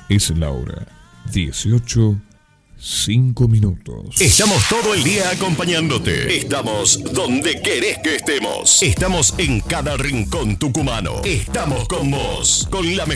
Es la hora 18:05. Estamos todo el día acompañándote. Estamos donde querés que estemos. Estamos en cada rincón tucumano. Estamos con vos, con la mejor